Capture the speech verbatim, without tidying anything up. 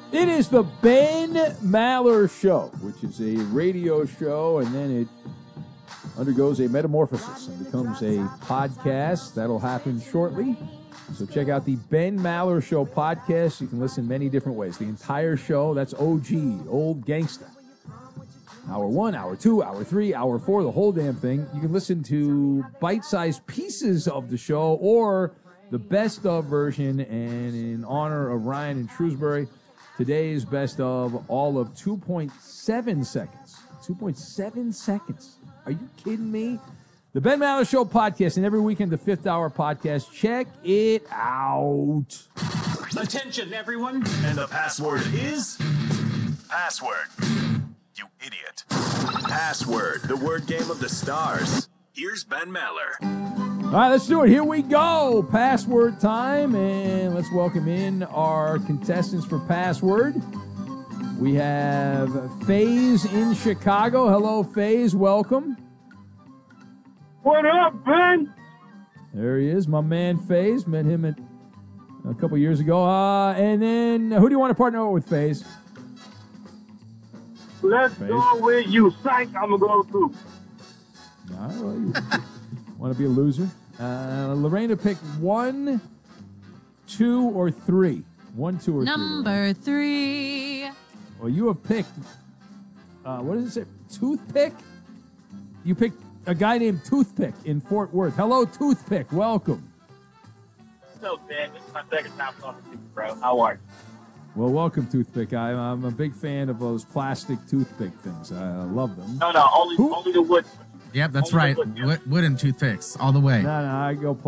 It is the Ben Maller Show, which is a radio show, and then it undergoes a metamorphosis and becomes a podcast. That'll happen shortly. So check out the Ben Maller Show podcast. You can listen many different ways. The entire show, that's O G, Old Gangsta. Hour one, hour two, hour three, hour four, the whole damn thing. You can listen to bite-sized pieces of the show or the best of version. And in honor of Ryan and Shrewsbury, today's best of all of two point seven seconds. two point seven seconds. Are you kidding me? The Ben Maller Show podcast, and every weekend the Fifth Hour podcast. Check it out. Attention, everyone. And the password is... Password. You idiot. Password, the word game of the stars. Here's Ben Maller. All right, let's do it. Here we go. Password time, and let's welcome in our contestants for Password. We have FaZe in Chicago. Hello, FaZe. Welcome. What up, Ben? There he is, my man FaZe. Met him at a couple years ago. Uh, and then, who do you want to partner with, FaZe? Let's FaZe. go with you, Psych. I'm going to go too. All right, well, you want to be a loser? Uh, Lorena picked one, two, or three. One, two, or Number three. three. Well, you have picked, uh, what is it, Toothpick? You picked a guy named Toothpick in Fort Worth. Hello, Toothpick. Welcome. So, Ben, this is my second time talking to you, bro. How are you? Well, welcome, Toothpick. I, I'm a big fan of those plastic toothpick things. I uh, love them. No, no, only, Who? only the wood. Yep, that's Only right. the wood, yeah. Wood, wooden toothpicks all the way. No, no, I go